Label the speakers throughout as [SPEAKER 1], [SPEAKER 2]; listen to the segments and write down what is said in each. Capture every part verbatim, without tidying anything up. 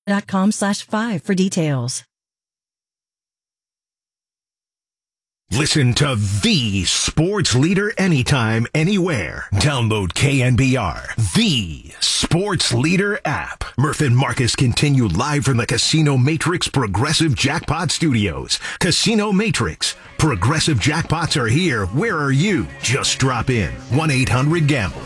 [SPEAKER 1] dot com slash five for details.
[SPEAKER 2] Listen to the sports leader anytime, anywhere. Download K N B R, the sports leader app. Murph and Marcus continue live from the Casino Matrix Progressive Jackpot Studios. Casino Matrix. Progressive jackpots are here. Where are you? Just drop in. one eight hundred gambler.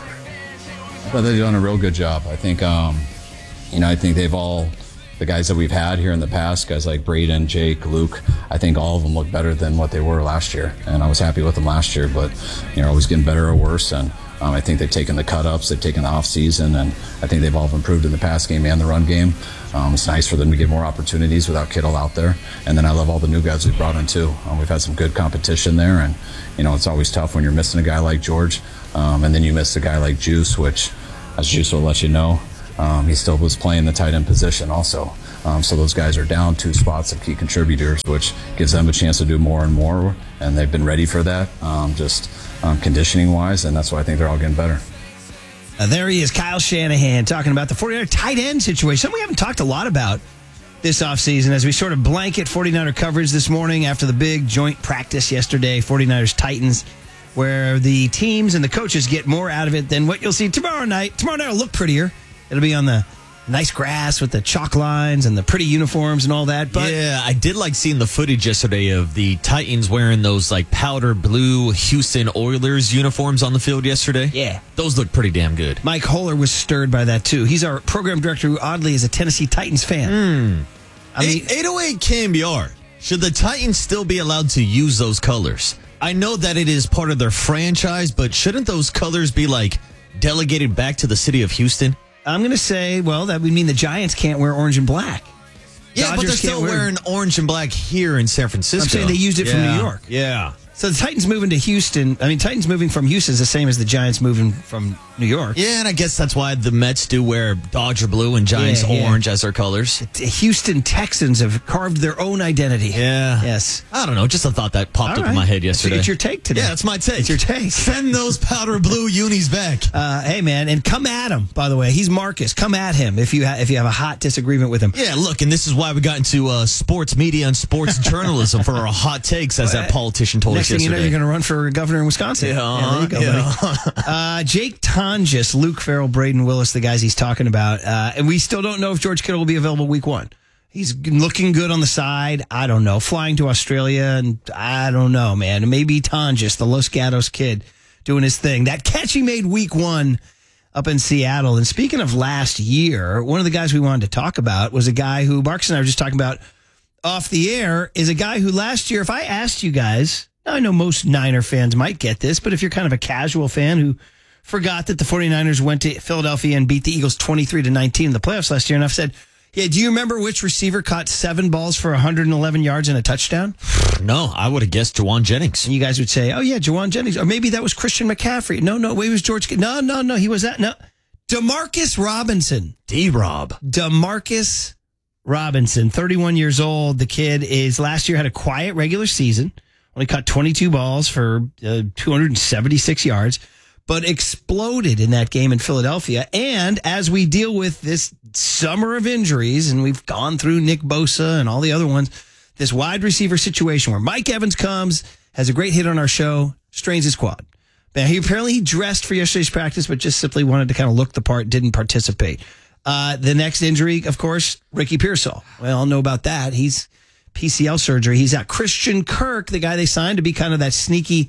[SPEAKER 3] But they've done a real good job. I think, um, you know, I think they've all, the guys that we've had here in the past, guys like Braden, Jake, Luke, I think all of them look better than what they were last year. And I was happy with them last year, but, you know, always getting better or worse. And um, I think they've taken the cut-ups, they've taken the off-season, and I think they've all improved in the pass game and the run game. Um, it's nice for them to get more opportunities without Kittle out there. And then I love all the new guys we've brought in, too. Um, we've had some good competition there, and, you know, it's always tough when you're missing a guy like George, um, and then you miss a guy like Juice, which, as Juice will let you know, um, he still was playing the tight end position also. Um, so those guys are down two spots of key contributors, which gives them a chance to do more and more, and they've been ready for that, um, just um, conditioning-wise, and that's why I think they're all getting better.
[SPEAKER 4] Uh, there he is, Kyle Shanahan, talking about the forty-niner tight end situation, something we haven't talked a lot about this offseason as we sort of blanket forty-niner coverage this morning after the big joint practice yesterday, forty-niners Titans, where the teams and the coaches get more out of it than what you'll see tomorrow night. Tomorrow night will look prettier. It'll be on the nice grass with the chalk lines and the pretty uniforms and all that. But
[SPEAKER 5] yeah, I did like seeing the footage yesterday of the Titans wearing those like powder blue Houston Oilers uniforms on the field yesterday.
[SPEAKER 4] Yeah.
[SPEAKER 5] Those look pretty damn good.
[SPEAKER 4] Mike Holler was stirred by that too. He's our program director who oddly is a Tennessee Titans fan.
[SPEAKER 5] Mm.
[SPEAKER 4] I mean,
[SPEAKER 5] eight oh eight K N B R. Should the Titans still be allowed to use those colors? I know that it is part of their franchise, but shouldn't those colors be like delegated back to the city of Houston?
[SPEAKER 4] I'm going to say, well, that would mean the Giants can't wear orange and black.
[SPEAKER 5] Yeah,
[SPEAKER 4] Dodgers
[SPEAKER 5] but they're still
[SPEAKER 4] can't wear-
[SPEAKER 5] wearing orange and black here in San Francisco.
[SPEAKER 4] I'm saying they used it from
[SPEAKER 5] Yeah.
[SPEAKER 4] New York.
[SPEAKER 5] Yeah.
[SPEAKER 4] So the Titans moving to Houston, I mean, Titans moving from Houston is the same as the Giants moving from New York.
[SPEAKER 5] Yeah, and I guess that's why the Mets do wear Dodger blue and Giants
[SPEAKER 4] Yeah, yeah.
[SPEAKER 5] orange as their colors.
[SPEAKER 4] The Houston Texans have carved their own identity.
[SPEAKER 5] Yeah.
[SPEAKER 4] Yes.
[SPEAKER 5] I don't know, just a thought that popped
[SPEAKER 4] All
[SPEAKER 5] up
[SPEAKER 4] right.
[SPEAKER 5] in my head yesterday.
[SPEAKER 4] It's your take today.
[SPEAKER 5] Yeah, that's my take.
[SPEAKER 4] It's your take.
[SPEAKER 5] Send those powder blue unis back.
[SPEAKER 4] Uh, hey, man, and come at him, by the way. He's Marcus. Come at him if you, ha- if you have a hot disagreement with him.
[SPEAKER 5] Yeah, look, and this is why we got into uh, sports media and sports journalism for our hot takes, as that politician told
[SPEAKER 4] Next
[SPEAKER 5] us
[SPEAKER 4] thing you know,
[SPEAKER 5] yesterday.
[SPEAKER 4] you're going to run for governor in Wisconsin.
[SPEAKER 5] Yeah,
[SPEAKER 4] there you go,
[SPEAKER 5] yeah.
[SPEAKER 4] buddy. uh, Jake Tonjes, Luke Farrell, Braden Willis, the guys he's talking about. Uh, and we still don't know if George Kittle will be available week one. He's looking good on the side. I don't know. Flying to Australia, and I don't know, man. Maybe Tonjes, the Los Gatos kid, doing his thing. That catch he made week one up in Seattle. And speaking of last year, one of the guys we wanted to talk about was a guy who Marcus and I were just talking about off the air, is a guy who last year, if I asked you guys, now I know most Niner fans might get this, but if you're kind of a casual fan who forgot that the forty-niners went to Philadelphia and beat the Eagles twenty-three to nineteen in the playoffs last year, and I've said, yeah, do you remember which receiver caught seven balls for one hundred eleven yards and a touchdown?
[SPEAKER 5] No, I would have guessed Jawan Jennings.
[SPEAKER 4] And you guys would say, oh, yeah, Jawan Jennings. Or maybe that was Christian McCaffrey. No, no, wait, it was George. No, no, no, he was that. No. DeMarcus Robinson.
[SPEAKER 5] D-Rob.
[SPEAKER 4] DeMarcus Robinson, thirty-one years old. The kid is last year had a quiet regular season. Only caught twenty-two balls for uh, two hundred seventy-six yards, but exploded in that game in Philadelphia. And as we deal with this summer of injuries, and we've gone through Nick Bosa and all the other ones, this wide receiver situation where Mike Evans comes, has a great hit on our show, strains his quad. Now, he apparently he dressed for yesterday's practice, but just simply wanted to kind of look the part, didn't participate. Uh, the next injury, of course, Ricky Pearsall. We all know about that. He's P C L surgery. He's out. Christian Kirk, the guy they signed to be kind of that sneaky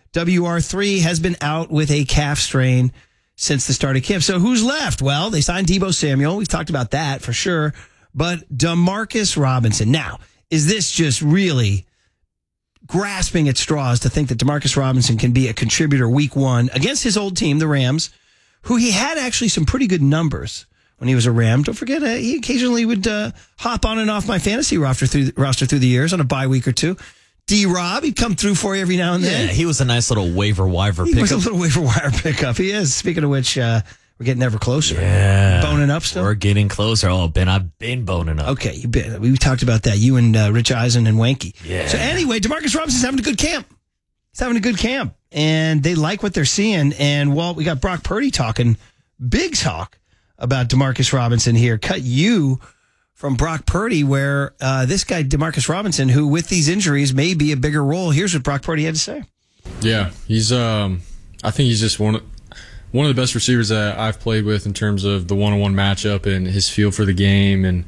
[SPEAKER 4] W R three, has been out with a calf strain since the start of camp. So who's left? Well, they signed Deebo Samuel. We've talked about that for sure. But DeMarcus Robinson. Now, is this just really grasping at straws to think that DeMarcus Robinson can be a contributor week one against his old team, the Rams, who he had actually some pretty good numbers when he was a Ram? Don't forget, uh, he occasionally would uh, hop on and off my fantasy roster through, roster through the years on a bye week or two. D-Rob, he'd come through for you every now and then.
[SPEAKER 5] Yeah, he was a nice little waiver wire
[SPEAKER 4] He
[SPEAKER 5] pickup.
[SPEAKER 4] was a little waiver wire pickup. He is. Speaking of which, uh, we're getting ever closer.
[SPEAKER 5] Yeah.
[SPEAKER 4] Boning up still?
[SPEAKER 5] We're getting closer. Oh, Ben, I've been boning up.
[SPEAKER 4] Okay, you been, we talked about that. You and uh, Rich Eisen and Wanky.
[SPEAKER 5] Yeah.
[SPEAKER 4] So anyway, DeMarcus Robinson's having a good camp. He's having a good camp. And they like what they're seeing. And, well, we got Brock Purdy talking big talk about DeMarcus Robinson here. Cut you from Brock Purdy, where uh, this guy, Demarcus Robinson, who with these injuries may be a bigger role. Here's what Brock Purdy had to say.
[SPEAKER 6] Yeah, he's. Um, I think he's just one of, one of the best receivers that I've played with in terms of the one-on-one matchup and his feel for the game. And,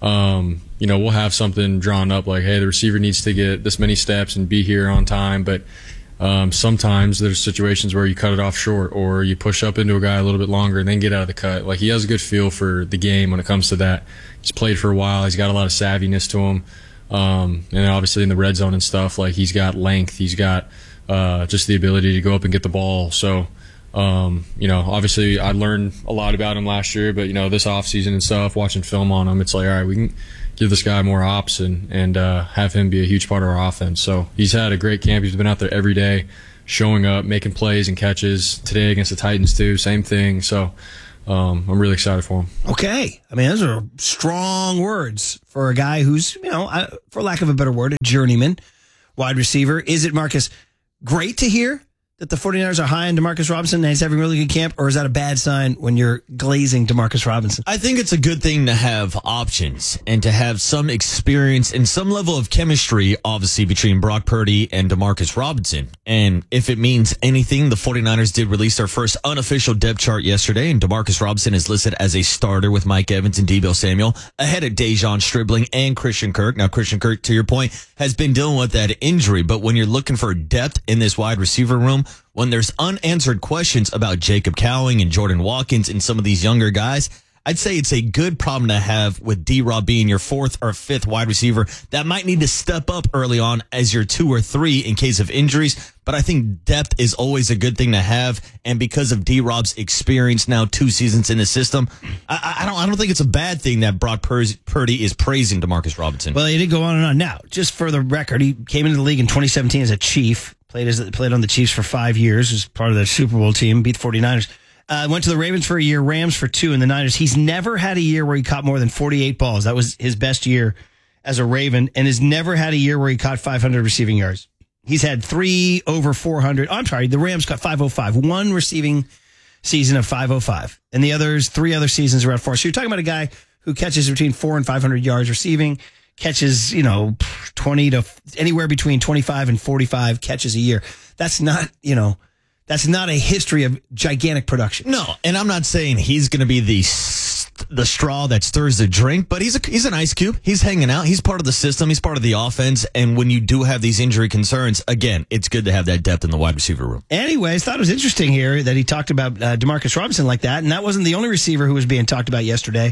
[SPEAKER 6] um, you know, we'll have something drawn up like, hey, the receiver needs to get this many steps and be here on time. But um, sometimes there's situations where you cut it off short or you push up into a guy a little bit longer and then get out of the cut. Like, he has a good feel for the game when it comes to that. He's played for a while. He's got a lot of savviness to him. Um, and obviously in the red zone and stuff, like, he's got length. He's got uh, just the ability to go up and get the ball. So, um, you know, obviously I learned a lot about him last year, but, you know, this offseason and stuff, watching film on him, it's like, all right, we can give this guy more ops and, and uh, have him be a huge part of our offense. So he's had a great camp. He's been out there every day, showing up, making plays and catches. Today against the Titans, too, same thing. So um, I'm really excited for him.
[SPEAKER 4] Okay. I mean, those are strong words for a guy who's, you know, uh, for lack of a better word, a journeyman wide receiver. Is it, Marcus, great to hear that the 49ers are high on Demarcus Robinson and he's having a really good camp, or is that a bad sign when you're glazing Demarcus Robinson?
[SPEAKER 5] I think it's a good thing to have options and to have some experience and some level of chemistry, obviously, between Brock Purdy and Demarcus Robinson. And if it means anything, the 49ers did release their first unofficial depth chart yesterday, and Demarcus Robinson is listed as a starter with Mike Evans and Deebo Samuel ahead of Dejon Stribling and Christian Kirk. Now, Christian Kirk, to your point, has been dealing with that injury, but when you're looking for depth in this wide receiver room, when there's unanswered questions about Jacob Cowing and Jordan Watkins and some of these younger guys, I'd say it's a good problem to have with D-Rob being your fourth or fifth wide receiver that might need to step up early on as your two or three in case of injuries. But I think depth is always a good thing to have. And because of D-Rob's experience now, two seasons in the system, I, I don't I don't think it's a bad thing that Brock Purdy is praising Demarcus Robinson.
[SPEAKER 4] Well, he did go on and on. Now, just for the record, he came into the league in twenty seventeen as a Chief, played as played on the Chiefs for five years, was part of the Super Bowl team, beat the 49ers. Uh, went to the Ravens for a year, Rams for two, and the Niners. He's never had a year where he caught more than forty-eight balls. That was his best year as a Raven, and has never had a year where he caught five hundred receiving yards. He's had three over four hundred. Oh, I'm sorry, the Rams got five oh five. One receiving season of five oh five, and the others, three other seasons around four. So you're talking about a guy who catches between four and five hundred yards receiving, catches, you know, twenty to anywhere between twenty-five and forty-five catches a year. That's not, you know, that's not a history of gigantic production.
[SPEAKER 5] No, and I'm not saying he's going to be the the straw that stirs the drink, but he's a, he's an ice cube. He's hanging out. He's part of the system. He's part of the offense. And when you do have these injury concerns, again, it's good to have that depth in the wide receiver room.
[SPEAKER 4] Anyways, thought it was interesting here that he talked about uh, Demarcus Robinson like that, and that wasn't the only receiver who was being talked about yesterday.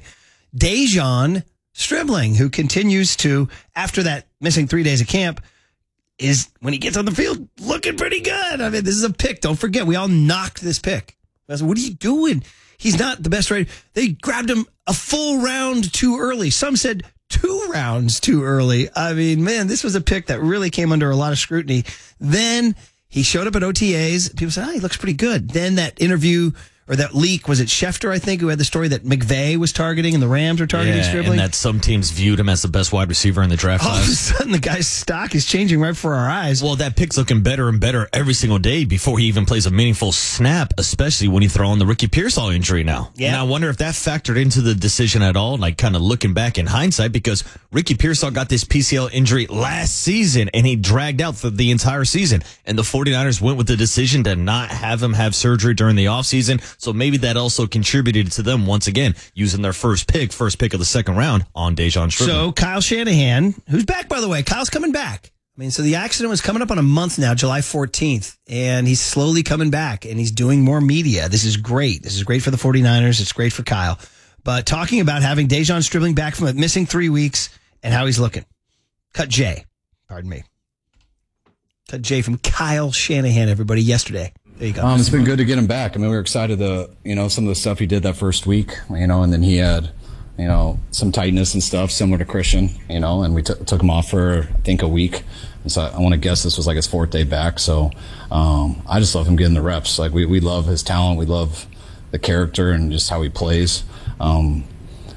[SPEAKER 4] Dejon Stribling, who continues to, after that missing three days of camp, is, when he gets on the field, looking pretty good. I mean, this is a pick. Don't forget, we all knocked this pick. I said, what are you doing? He's not the best rated. They grabbed him a full round too early. Some said two rounds too early. I mean, man, this was a pick that really came under a lot of scrutiny. Then he showed up at O T As. People said, oh, he looks pretty good. Then that interview, or that leak, was it Schefter, I think, who had the story that McVay was targeting and the Rams were targeting
[SPEAKER 5] yeah,
[SPEAKER 4] Stribling?
[SPEAKER 5] And that some teams viewed him as the best wide receiver in the draft
[SPEAKER 4] All
[SPEAKER 5] class.
[SPEAKER 4] of a sudden, the guy's stock is changing right before our eyes.
[SPEAKER 5] Well, that pick's looking better and better every single day before he even plays a meaningful snap, especially when you throw in the Ricky Pearsall injury now.
[SPEAKER 4] Yeah.
[SPEAKER 5] And I wonder if that factored into the decision at all, like kind of looking back in hindsight, because Ricky Pearsall got this P C L injury last season and he dragged out for the entire season. And the 49ers went with the decision to not have him have surgery during the offseason. So maybe that also contributed to them once again using their first pick, first pick of the second round on Dejon Stribling.
[SPEAKER 4] So Kyle Shanahan, who's back, by the way, Kyle's coming back. I mean, so the accident was coming up on a month now, July fourteenth, and he's slowly coming back, and he's doing more media. This is great. This is great for the 49ers. It's great for Kyle. But talking about having Dejon Stribling back from a missing three weeks and how he's looking. Cut J. Pardon me. Cut J from Kyle Shanahan, everybody, yesterday. There you go.
[SPEAKER 3] Um, it's been good to get him back. I mean, we were excited to, you know, some of the stuff he did that first week, you know, and then he had, you know, some tightness and stuff similar to Christian, you know, and we t- took him off for, I think, a week. And so I, I want to guess this was like his fourth day back. So um, I just love him getting the reps. Like, we, we love his talent. We love the character and just how he plays. Um,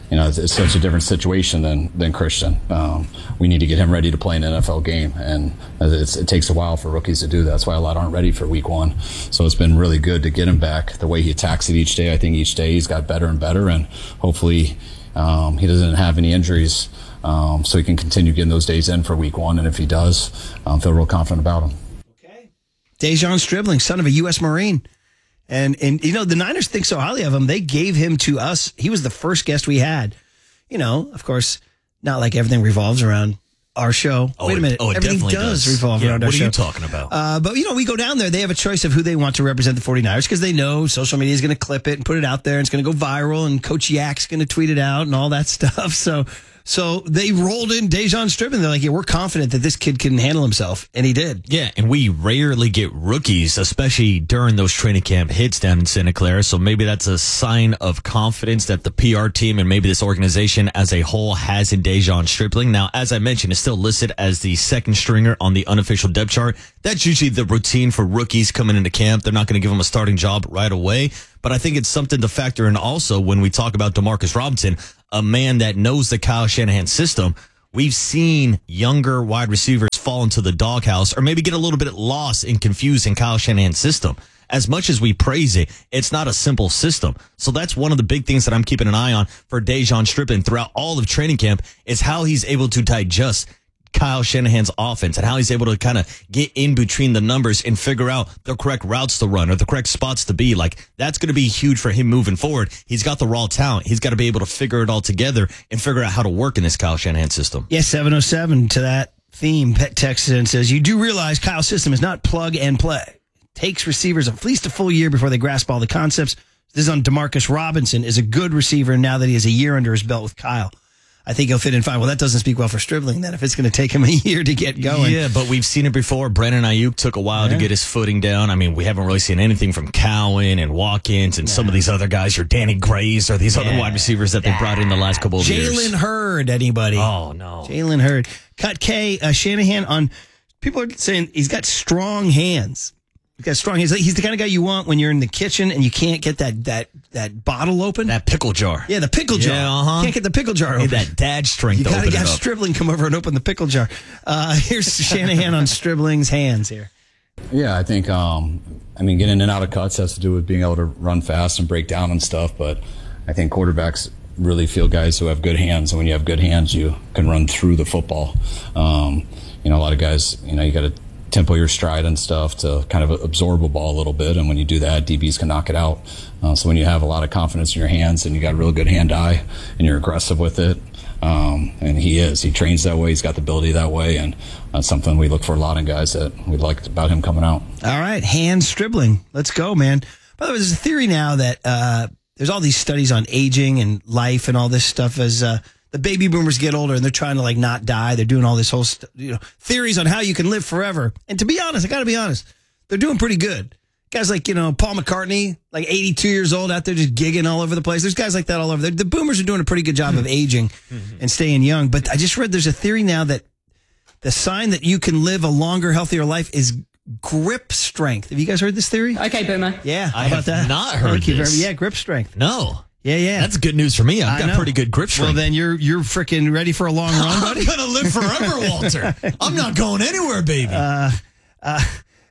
[SPEAKER 3] you know, it's, it's such a different situation than than Christian. Um, we need to get him ready to play an N F L game, and it's, it takes a while for rookies to do that. That's why a lot aren't ready for week one. So it's been really good to get him back. The way he attacks it each day, I think each day he's got better and better, and hopefully um, he doesn't have any injuries, um, so he can continue getting those days in for week one. And if he does, um, feel real confident about him.
[SPEAKER 4] Okay, Dejon Stribling, son of a U S Marine. And, and you know, the Niners think so highly of him. They gave him to us. He was the first guest we had. You know, of course, not like everything revolves around our show.
[SPEAKER 5] Oh,
[SPEAKER 4] Wait a minute.
[SPEAKER 5] Oh, it
[SPEAKER 4] everything
[SPEAKER 5] definitely
[SPEAKER 4] does,
[SPEAKER 5] does
[SPEAKER 4] revolve
[SPEAKER 5] yeah,
[SPEAKER 4] around our
[SPEAKER 5] what
[SPEAKER 4] show.
[SPEAKER 5] What are you talking about?
[SPEAKER 4] Uh, but, you know, we go down there. They have a choice of who they want to represent the 49ers because they know social media is going to clip it and put it out there. And it's going to go viral. And Coach Yak's going to tweet it out and all that stuff. So so they rolled in Dejon Stribling. They're like, yeah, we're confident that this kid can handle himself. And he did.
[SPEAKER 5] Yeah, and we rarely get rookies, especially during those training camp hits down in Santa Clara. So maybe that's a sign of confidence that the P R team and maybe this organization as a whole has in Dejon Stribling. Now, as I mentioned, it's still listed as the second stringer on the unofficial depth chart. That's usually the routine for rookies coming into camp. They're not going to give them a starting job right away. But I think it's something to factor in also when we talk about DeMarcus Robinson, a man that knows the Kyle Shanahan system. We've seen younger wide receivers fall into the doghouse or maybe get a little bit lost and confused in Kyle Shanahan's system. As much as we praise it, it's not a simple system. So that's one of the big things that I'm keeping an eye on for Dejon Stribling throughout all of training camp is how he's able to digest Kyle Shanahan's offense and how he's able to kind of get in between the numbers and figure out the correct routes to run or the correct spots to be. Like, that's going to be huge for him moving forward. He's got the raw talent. He's got to be able to figure it all together and figure out how to work in this Kyle Shanahan system.
[SPEAKER 4] Yes, seven oh seven to that theme. Pet texts in and says, you do realize Kyle's system is not plug and play. It takes receivers at least a full year before they grasp all the concepts. This is on DeMarcus Robinson, is a good receiver now that he has a year under his belt with Kyle. I think he'll fit in fine. Well, that doesn't speak well for Stribling then if it's going to take him a year to get going.
[SPEAKER 5] Yeah, but we've seen it before. Brandon Ayuk took a while yeah. to get his footing down. I mean, we haven't really seen anything from Cowan and Watkins and yeah. some of these other guys, your Danny Grays or these yeah. other wide receivers that they brought in the last couple of
[SPEAKER 4] Jalen
[SPEAKER 5] years.
[SPEAKER 4] Jalen Hurd, anybody?
[SPEAKER 5] Oh, no.
[SPEAKER 4] Jalen Hurd. Cut K, uh, Shanahan on, people are saying he's got strong hands. He's got strong hands. He's the kind of guy you want when you're in the kitchen and you can't get that that that bottle open.
[SPEAKER 5] That pickle jar.
[SPEAKER 4] Yeah, the pickle jar.
[SPEAKER 5] Yeah, uh-huh.
[SPEAKER 4] Can't get the pickle jar open.
[SPEAKER 5] That dad strength
[SPEAKER 4] you
[SPEAKER 5] to
[SPEAKER 4] gotta
[SPEAKER 5] open it up.
[SPEAKER 4] You got to have Stribling come over and open the pickle jar. Uh, here's Shanahan on Stribling's hands here.
[SPEAKER 3] Yeah, I think, um, I mean, getting in and out of cuts has to do with being able to run fast and break down and stuff, but I think quarterbacks really feel guys who have good hands, and when you have good hands, you can run through the football. Um, you know, a lot of guys, you know, you got to tempo your stride and stuff to kind of absorb a ball a little bit, and when you do that, D Bs can knock it out. Uh, so when you have a lot of confidence in your hands and you got a real good hand-eye and you're aggressive with it, um, and he is, he trains that way, he's got the ability that way, and that's something we look for a lot in guys that we liked about him coming out.
[SPEAKER 4] All right, hand Stribling. Let's go, man. By the way, there's a theory now that uh, there's all these studies on aging and life and all this stuff as uh, the baby boomers get older and they're trying to like not die. They're doing all this whole, st- you know, theories on how you can live forever. And to be honest, I got to be honest, they're doing pretty good. Guys like, you know, Paul McCartney, like eighty-two years old out there just gigging all over the place. There's guys like that all over there. The boomers are doing a pretty good job of aging and staying young. But I just read there's a theory now that the sign that you can live a longer, healthier life is grip strength. Have you guys heard this theory?
[SPEAKER 7] Okay, Boomer.
[SPEAKER 4] Yeah. How
[SPEAKER 5] I
[SPEAKER 4] about
[SPEAKER 5] have
[SPEAKER 4] that?
[SPEAKER 5] not heard
[SPEAKER 4] Thank you
[SPEAKER 5] this.
[SPEAKER 4] very- Yeah, grip strength.
[SPEAKER 5] No.
[SPEAKER 4] Yeah, yeah.
[SPEAKER 5] That's good news for me. I've
[SPEAKER 4] I
[SPEAKER 5] got
[SPEAKER 4] know.
[SPEAKER 5] pretty good grip strength.
[SPEAKER 4] Well, then you're you're freaking ready for a long run, buddy.
[SPEAKER 5] I'm going to live forever, Walter. I'm not going anywhere, baby.
[SPEAKER 4] Uh, uh,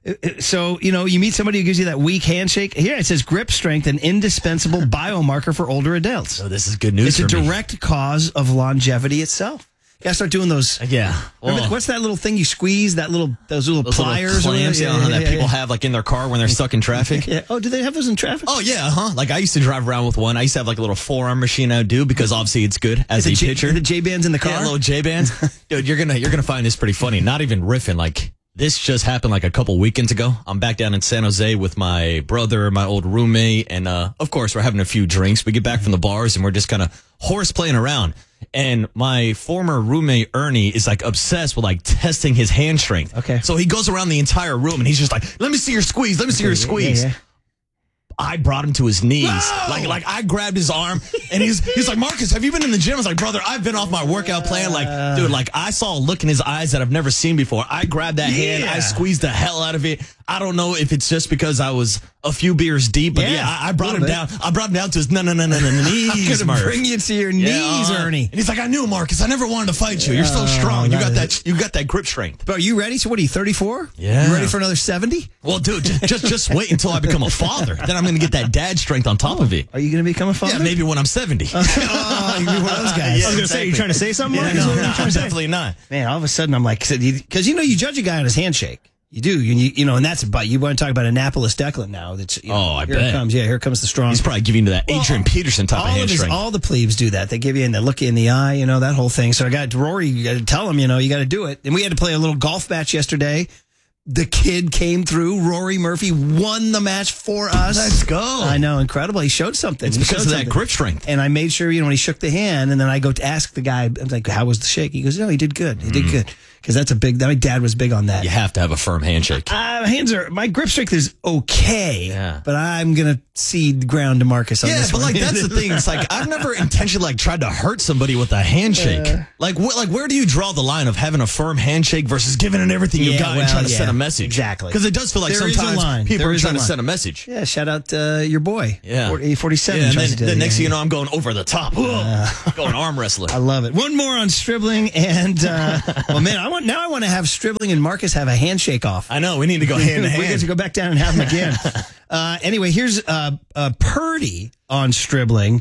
[SPEAKER 4] so, you know, you meet somebody who gives you that weak handshake. Here it says grip strength, an indispensable biomarker for older adults.
[SPEAKER 5] So this is good news
[SPEAKER 4] It's
[SPEAKER 5] for
[SPEAKER 4] a
[SPEAKER 5] me.
[SPEAKER 4] direct cause of longevity itself. You gotta start doing those.
[SPEAKER 5] Yeah.
[SPEAKER 4] Remember,
[SPEAKER 5] Well,
[SPEAKER 4] what's that little thing you squeeze? That little, those little
[SPEAKER 5] those
[SPEAKER 4] pliers,
[SPEAKER 5] little
[SPEAKER 4] or
[SPEAKER 5] clamps
[SPEAKER 4] whatever?
[SPEAKER 5] yeah, that people have like in their car when they're stuck in traffic.
[SPEAKER 4] Yeah. Oh, do they have those in traffic?
[SPEAKER 5] Oh, yeah, huh? Like, I used to drive around with one. I used to have, like, a little forearm machine I would do because, obviously, it's good as
[SPEAKER 4] the
[SPEAKER 5] a
[SPEAKER 4] J-
[SPEAKER 5] pitcher.
[SPEAKER 4] The J bands in the car.
[SPEAKER 5] Yeah, little J-bands. Dude, you're gonna you're gonna find this pretty funny. Not even riffing. Like, this just happened, like, a couple weekends ago. I'm back down in San Jose with my brother, my old roommate, and, uh, of course, we're having a few drinks. We get back from the bars, and we're just kind of horse playing around. And my former roommate, Ernie, is, like, obsessed with, like, testing his hand strength.
[SPEAKER 4] Okay.
[SPEAKER 5] So he goes around the entire room, and he's just like, let me see your squeeze. Let me see your squeeze.
[SPEAKER 4] Yeah, yeah.
[SPEAKER 5] I brought him to his knees.
[SPEAKER 4] Whoa!
[SPEAKER 5] Like, like I grabbed his arm and he's, he's like, Marcus, have you been in the gym? I was like, brother, I've been off my workout plan. Like, dude, like I saw a look in his eyes that I've never seen before. I grabbed that
[SPEAKER 4] Yeah.
[SPEAKER 5] hand. I squeezed the hell out of it. I don't know if it's just because I was a few beers deep, but yeah,
[SPEAKER 4] Yeah,
[SPEAKER 5] I, I brought him
[SPEAKER 4] bit.
[SPEAKER 5] down. I brought him down to his no, no, no, no, no, no, knees,
[SPEAKER 4] I'm gonna
[SPEAKER 5] Murph.
[SPEAKER 4] bring you to your knees,
[SPEAKER 5] Yeah, uh,
[SPEAKER 4] Ernie.
[SPEAKER 5] And he's like, I knew, Marcus. I never wanted to fight you. You're so strong. You got
[SPEAKER 4] that
[SPEAKER 5] that. You got that grip strength.
[SPEAKER 4] But are you ready? So what are you, thirty-four?
[SPEAKER 5] Yeah.
[SPEAKER 4] You ready for another seventy?
[SPEAKER 5] Well, dude, just just, just wait until I become a father. Then I'm going to get that dad strength on top of it.
[SPEAKER 4] Are you going to become a father?
[SPEAKER 5] Yeah, maybe when I'm seventy.
[SPEAKER 4] Oh, you're one of those guys.
[SPEAKER 5] Yeah,
[SPEAKER 7] I was going to say, you trying to say something,
[SPEAKER 5] Yeah,
[SPEAKER 7] Marcus?
[SPEAKER 5] no,
[SPEAKER 7] What are you
[SPEAKER 5] no,
[SPEAKER 7] trying to say?
[SPEAKER 5] definitely not.
[SPEAKER 4] Man, all of a sudden I'm like, because you know, you judge a guy on his handshake. You do, you, you know, and that's about, you want to talk about Annapolis Declan now. That's, you know,
[SPEAKER 5] Oh, I
[SPEAKER 4] here
[SPEAKER 5] bet.
[SPEAKER 4] it comes. Yeah, here comes the strong.
[SPEAKER 5] He's probably giving you that
[SPEAKER 4] Well,
[SPEAKER 5] Adrian Peterson type of
[SPEAKER 4] all
[SPEAKER 5] hand
[SPEAKER 4] of his,
[SPEAKER 5] strength.
[SPEAKER 4] all the plebes do that. They give you and they look you in the eye, you know, that whole thing. So I got Rory, you got to tell him, you know, you got to do it. And we had to play a little golf match yesterday. The kid came through. Rory Murphy won the match for us.
[SPEAKER 5] Let's go.
[SPEAKER 4] I know, incredible. He showed something.
[SPEAKER 5] It's
[SPEAKER 4] He
[SPEAKER 5] because
[SPEAKER 4] showed
[SPEAKER 5] of that
[SPEAKER 4] something.
[SPEAKER 5] grip strength.
[SPEAKER 4] And I made sure, you know, when he shook the hand, and then I go to ask the guy, I'm like, how was the shake? He goes, no, he did good. He did good. Because that's a big, my dad was big on that.
[SPEAKER 5] You have to have a firm handshake.
[SPEAKER 4] Uh, hands are, my grip strength is okay,
[SPEAKER 5] Yeah.
[SPEAKER 4] but I'm going to cede ground to Marcus on
[SPEAKER 5] Yeah,
[SPEAKER 4] this
[SPEAKER 5] but
[SPEAKER 4] one.
[SPEAKER 5] like that's the thing. It's like I've never intentionally like tried to hurt somebody with a handshake. like, wh- like where do you draw the line of having a firm handshake versus giving it everything you've
[SPEAKER 4] Yeah,
[SPEAKER 5] got and
[SPEAKER 4] well,
[SPEAKER 5] trying to
[SPEAKER 4] yeah,
[SPEAKER 5] send a message?
[SPEAKER 4] exactly.
[SPEAKER 5] Because it does feel like
[SPEAKER 4] There is a
[SPEAKER 5] sometimes
[SPEAKER 4] line.
[SPEAKER 5] people
[SPEAKER 4] There
[SPEAKER 5] are
[SPEAKER 4] is a
[SPEAKER 5] trying to
[SPEAKER 4] line.
[SPEAKER 5] send a message.
[SPEAKER 4] Yeah, shout out uh, your boy.
[SPEAKER 5] Yeah,
[SPEAKER 4] forty, forty-seven.
[SPEAKER 5] Yeah, and
[SPEAKER 4] tries
[SPEAKER 5] then,
[SPEAKER 4] to do
[SPEAKER 5] then
[SPEAKER 4] it.
[SPEAKER 5] next
[SPEAKER 4] Yeah.
[SPEAKER 5] thing you know, I'm going over the top, going arm wrestling.
[SPEAKER 4] I love it. One more on Stribling, and uh, well, man, I want now. I want to have Stribling and Marcus have a handshake off.
[SPEAKER 5] I know we need to go hand to
[SPEAKER 4] We get
[SPEAKER 5] hand.
[SPEAKER 4] to go back down and have them again. uh, anyway, here's uh, uh, Purdy on Stribling,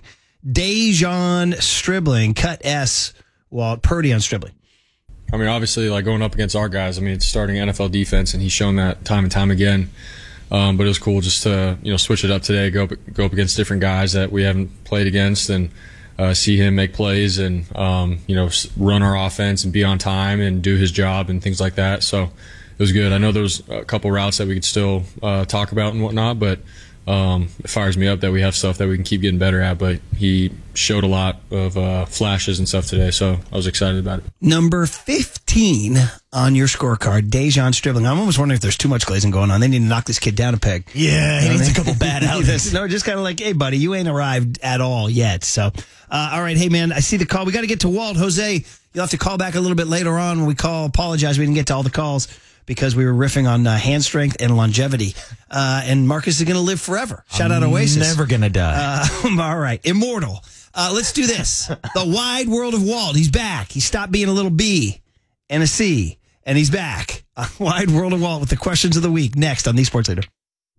[SPEAKER 4] Dejan Stribling, cut S. Well, Purdy on Stribling.
[SPEAKER 6] I mean, obviously, like going up against our guys. I mean, it's starting N F L defense, and he's shown that time and time again. Um, but it was cool just to you know switch it up today, go up, go up against different guys that we haven't played against, and uh, see him make plays and um, you know s- run our offense and be on time and do his job and things like that. So it was good. I know there was a couple routes that we could still uh, talk about and whatnot, but um, it fires me up that we have stuff that we can keep getting better at. But he showed a lot of uh, flashes and stuff today, so I was excited about it.
[SPEAKER 4] Number fifteen on your scorecard, Dejan Stribling. I'm almost wondering if there's too much glazing going on. They need to knock this kid down a peg.
[SPEAKER 5] Yeah, he needs a couple bad outings.
[SPEAKER 4] No, just kind of like, hey, buddy, you ain't arrived at all yet. So, uh, all right, hey, man, I see the call. We got to get to Walt. Jose, you'll have to call back a little bit later on when we call. Apologize, we didn't get to all the calls because we were riffing on uh, hand strength and longevity. Uh, and Marcus is going to live forever. Shout out Oasis.
[SPEAKER 5] Never gonna die.
[SPEAKER 4] Uh, all right, Immortal. Uh, let's do this. The Wide World of Walt. He's back. He stopped being a little B and a C, and he's back. Uh, Wide World of Walt with the questions of the week next on The Sports Leader.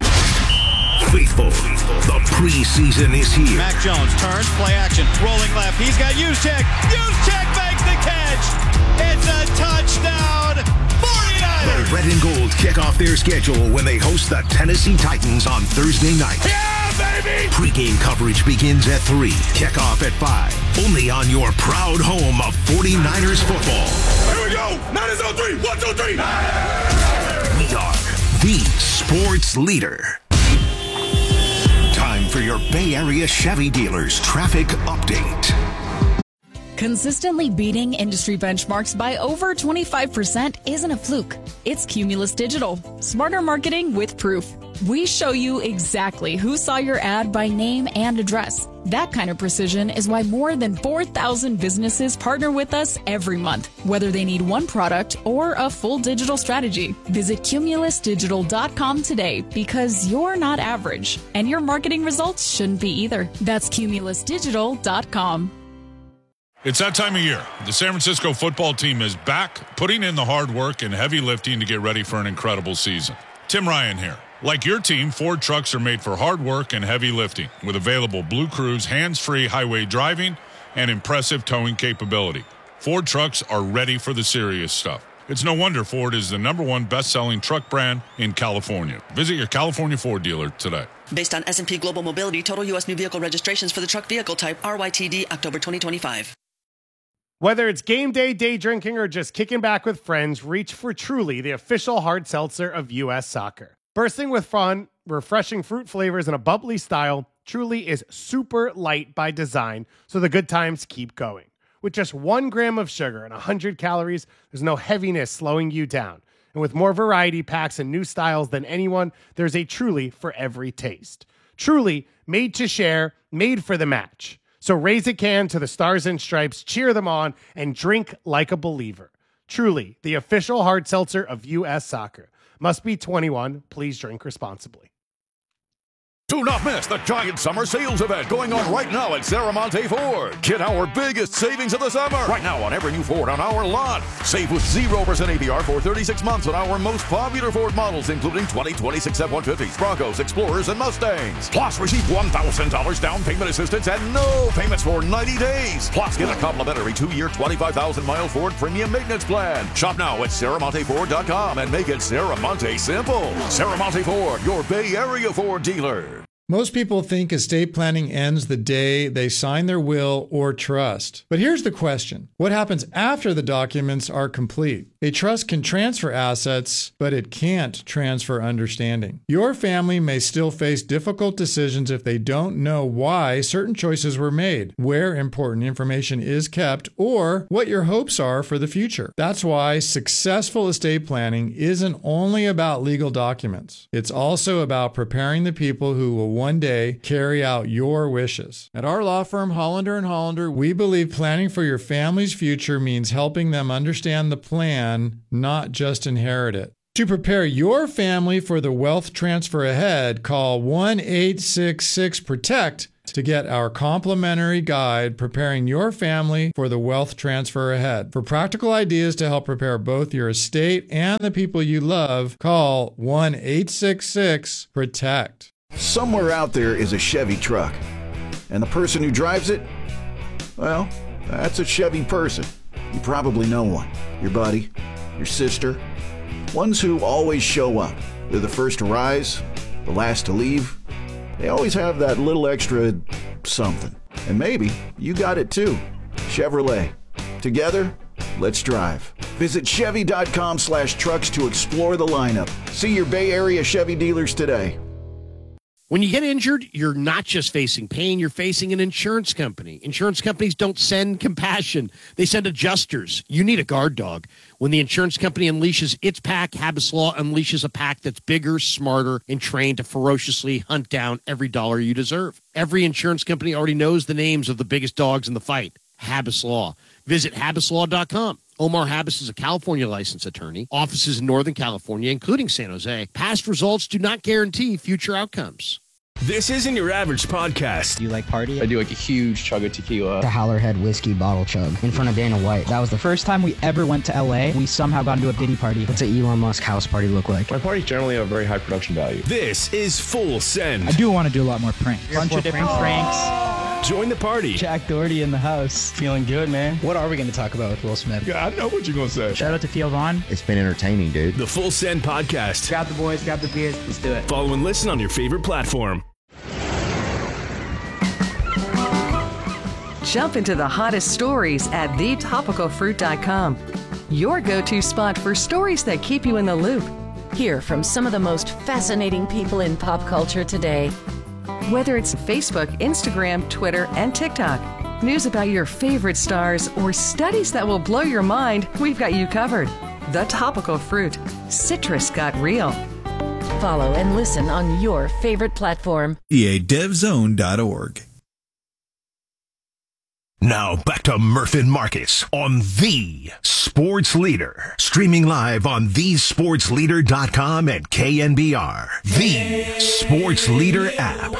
[SPEAKER 2] Faithful, the preseason is here.
[SPEAKER 8] Mac Jones turns, play action, rolling left. He's got Juszczyk. Juszczyk makes the catch. It's a touchdown. forty-niners.
[SPEAKER 2] The Red and Gold kick off their schedule when they host the Tennessee Titans on Thursday night.
[SPEAKER 8] Yeah, baby.
[SPEAKER 2] Pre-game coverage begins at three. Kickoff at five. Only on your proud home of forty-niners football.
[SPEAKER 8] Here we go. Niners on three. One, two, three.
[SPEAKER 2] We are the sports leader. Time for your Bay Area Chevy dealers traffic update.
[SPEAKER 9] Consistently beating industry benchmarks by over twenty-five percent isn't a fluke. It's Cumulus Digital. Smarter marketing with proof. We show you exactly who saw your ad by name and address. That kind of precision is why more than four thousand businesses partner with us every month, whether they need one product or a full digital strategy. Visit cumulus digital dot com today because you're not average, and your marketing results shouldn't be either. That's cumulus digital dot com.
[SPEAKER 10] It's that time of year. The San Francisco football team is back, putting in the hard work and heavy lifting to get ready for an incredible season. Tim Ryan here. Like your team, Ford trucks are made for hard work and heavy lifting with available Blue Cruise hands-free highway driving and impressive towing capability. Ford trucks are ready for the serious stuff. It's no wonder Ford is the number one best-selling truck brand in California. Visit your California Ford dealer today.
[SPEAKER 11] Based on S and P Global Mobility, total U S new vehicle registrations for the truck vehicle type R Y T D October twenty twenty-five.
[SPEAKER 7] Whether it's game day, day drinking, or just kicking back with friends, reach for Truly, the official hard seltzer of U S Soccer. Bursting with fun, refreshing fruit flavors, and a bubbly style, Truly is super light by design, so the good times keep going. With just one gram of sugar and one hundred calories, there's no heaviness slowing you down. And with more variety packs and new styles than anyone, there's a Truly for every taste. Truly, made to share, made for the match. So raise a can to the Stars and Stripes, cheer them on, and drink like a believer. Truly, the official hard seltzer of U S Soccer. Must be twenty-one. Please drink responsibly.
[SPEAKER 12] Do not miss the giant summer sales event going on right now at Saramonte Ford. Get our biggest savings of the summer right now on every new Ford on our lot. Save with zero percent A B R for thirty-six months on our most popular Ford models, including twenty twenty-six F one fifties, Broncos, Explorers, and Mustangs. Plus, receive one thousand dollars down payment assistance and no payments for ninety days. Plus, get a complimentary two-year, twenty-five thousand mile Ford premium maintenance plan. Shop now at Saramonte Ford dot com and make it Saramonte simple. Saramonte Ford, your Bay Area Ford dealer.
[SPEAKER 13] Most people think estate planning ends the day they sign their will or trust. But here's the question. What happens after the documents are complete? A trust can transfer assets, but it can't transfer understanding. Your family may still face difficult decisions if they don't know why certain choices were made, where important information is kept, or what your hopes are for the future. That's why successful estate planning isn't only about legal documents. It's also about preparing the people who will one day carry out your wishes. At our law firm, Hollander and Hollander, we believe planning for your family's future means helping them understand the plan, not just inherit it. To prepare your family for the wealth transfer ahead, call one eight six six PROTECT to get our complimentary guide, Preparing Your Family for the Wealth Transfer Ahead. For practical ideas to help prepare both your estate and the people you love, call one eight six six PROTECT.
[SPEAKER 14] Somewhere out there is a Chevy truck, and the person who drives it, well, that's a Chevy person. You probably know one. Your buddy, your sister, ones who always show up. They're the first to rise, the last to leave. They always have that little extra something. And maybe you got it too. Chevrolet. Together, let's drive. Visit Chevy.com slash trucks to explore the lineup. See your Bay Area Chevy dealers today.
[SPEAKER 15] When you get injured, you're not just facing pain, you're facing an insurance company. Insurance companies don't send compassion. They send adjusters. You need a guard dog. When the insurance company unleashes its pack, Habas Law unleashes a pack that's bigger, smarter, and trained to ferociously hunt down every dollar you deserve. Every insurance company already knows the names of the biggest dogs in the fight. Habas Law. Visit Habas Law dot com. Omar Habas is a California licensed attorney. Offices in Northern California, including San Jose. Past results do not guarantee future outcomes.
[SPEAKER 16] This isn't your average podcast.
[SPEAKER 17] Do you like party?
[SPEAKER 18] I do like a huge chug of tequila.
[SPEAKER 17] The Howlerhead whiskey bottle chug in front of Dana White. That was the first time we ever went to L A. We somehow got into a Diddy party. What's an Elon Musk house party look like?
[SPEAKER 18] My parties generally have very high production value.
[SPEAKER 16] This is Full Send.
[SPEAKER 17] I do want to do a lot more pranks. Bunch of different pranks.
[SPEAKER 16] Join the party.
[SPEAKER 17] Jack Doherty in the house. Feeling good, man. What are we going to talk about with Will Smith?
[SPEAKER 18] Yeah, I know what you're going to say.
[SPEAKER 17] Shout out to Theo Vaughn.
[SPEAKER 18] It's been entertaining, dude.
[SPEAKER 16] The Full Send podcast.
[SPEAKER 17] Grab the boys, grab the beers. Let's do it.
[SPEAKER 16] Follow and listen on your favorite platform.
[SPEAKER 19] Jump into the hottest stories at the topical fruit dot com. Your go-to spot for stories that keep you in the loop.
[SPEAKER 20] Hear from some of the most fascinating people in pop culture today.
[SPEAKER 19] Whether it's Facebook, Instagram, Twitter, and TikTok, news about your favorite stars, or studies that will blow your mind, we've got you covered. The Topical Fruit. Citrus got real.
[SPEAKER 20] Follow and listen on your favorite platform.
[SPEAKER 21] E A dev zone dot org.
[SPEAKER 2] Now back to Murph and Marcus on The Sports Leader. Streaming live on the sports leader dot com and K N B R. The Sports Leader app.